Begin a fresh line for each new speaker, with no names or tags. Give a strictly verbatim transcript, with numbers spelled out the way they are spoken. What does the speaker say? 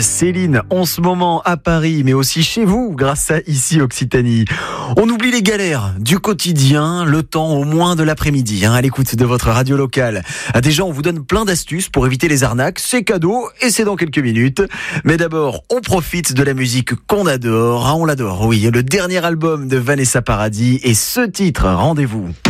Céline, en ce moment à Paris, mais aussi chez vous, grâce à Ici Occitanie. On oublie les galères du quotidien, le temps au moins de l'après-midi, hein, à l'écoute de votre radio locale. Déjà, on vous donne plein d'astuces pour éviter les arnaques, c'est cadeau et c'est dans quelques minutes. Mais d'abord, on profite de la musique qu'on adore, hein, on l'adore, oui, le dernier album de Vanessa Paradis et ce titre, Rendez-vous.